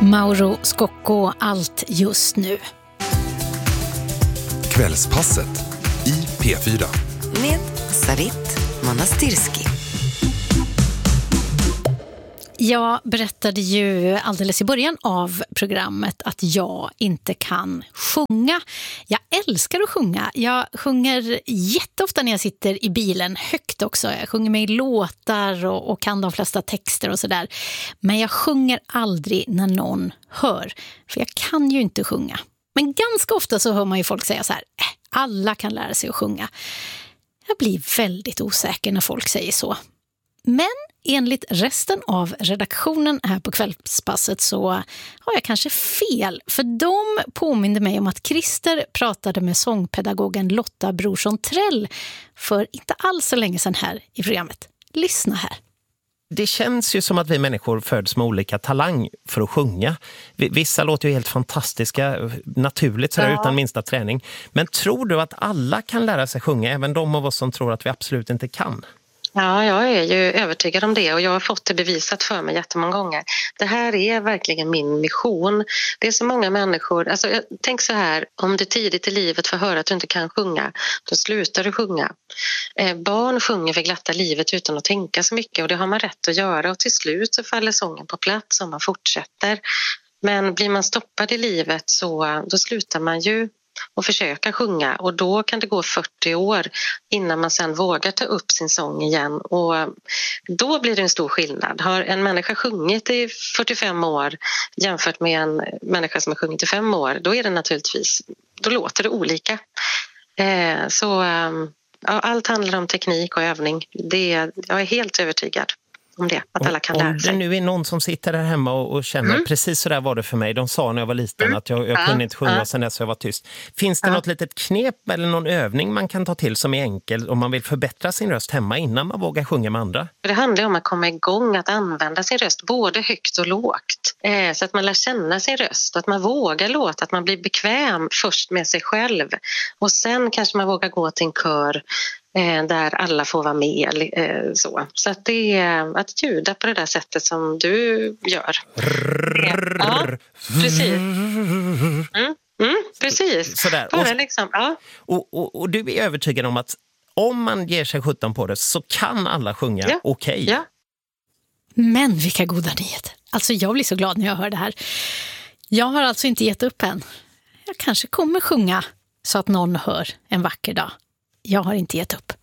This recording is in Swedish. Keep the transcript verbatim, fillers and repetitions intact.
Mauro Scocco, allt just nu. Kvällspasset i P fyra. Med Sarit Manastirski. Jag berättade ju alldeles i början av programmet att jag inte kan sjunga. Jag älskar att sjunga. Jag sjunger jätteofta när jag sitter i bilen, högt också. Jag sjunger med i låtar och, och kan de flesta texter och sådär. Men jag sjunger aldrig när någon hör. För jag kan ju inte sjunga. Men ganska ofta så hör man ju folk säga så här: äh, alla kan lära sig att sjunga. Jag blir väldigt osäker när folk säger så. Men enligt resten av redaktionen här på Kvällspasset så har jag kanske fel. För de påminner mig om att Christer pratade med sångpedagogen Lotta Brorsson Trell för inte alls så länge sedan här i programmet. Lyssna här. Det känns ju som att vi människor föds med olika talang för att sjunga. Vissa låter ju helt fantastiska, naturligt sådär, ja. Utan minsta träning. Men tror du att alla kan lära sig sjunga, även de av oss som tror att vi absolut inte kan? Ja, jag är ju övertygad om det och jag har fått det bevisat för mig jättemånga gånger. Det här är verkligen min mission. Det är så många människor, alltså jag tänk så här, om du tidigt i livet får höra att du inte kan sjunga, då slutar du sjunga. Eh, barn sjunger för glatta livet utan att tänka så mycket och det har man rätt att göra och till slut så faller sången på plats om man fortsätter. Men blir man stoppad i livet så då slutar man ju och försöka sjunga och då kan det gå fyrtio år innan man sen vågar ta upp sin sång igen och då blir det en stor skillnad. Har en människa sjungit i fyrtiofem år jämfört med en människa som har sjungit i fem år, då är det naturligtvis, då låter det olika. Eh, så ja, allt handlar om teknik och övning. Det, jag är helt övertygad om det, att alla kan lära sig. Om det nu är någon som sitter där hemma och, och känner mm. precis så där var det för mig. De sa när jag var liten mm. att jag, jag ja, kunde inte sjunga ja. Sen dess jag var tyst. Finns det ja. Något litet knep eller någon övning man kan ta till som är enkel om man vill förbättra sin röst hemma innan man vågar sjunga med andra? Det handlar om att komma igång att använda sin röst både högt och lågt. Eh, så att man lär känna sin röst, att man vågar låta, att man blir bekväm först med sig själv. Och sen kanske man vågar gå till en kör där alla får vara med. Så, så att det är att ljuda på det där sättet som du gör. Ja, precis. Mm, mm, precis. Sådär. Bara liksom, ja. och, och, och du är övertygad om att om man ger sig sjutton på det så kan alla sjunga ja. okej. Ja. Men vilka goda nyheter. Alltså jag blir så glad när jag hör det här. Jag har alltså inte gett upp än. Jag kanske kommer sjunga så att någon hör en vacker dag. Jag har inte gett upp.